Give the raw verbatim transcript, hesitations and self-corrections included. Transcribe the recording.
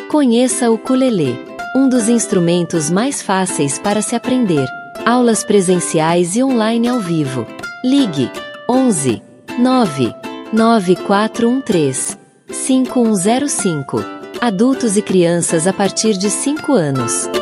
Conheça o ukulele, um dos instrumentos mais fáceis para se aprender. Aulas presenciais e online ao vivo. Ligue onze, nove, nove quatro um três, cinco um zero cinco. Adultos e crianças a partir de cinco anos.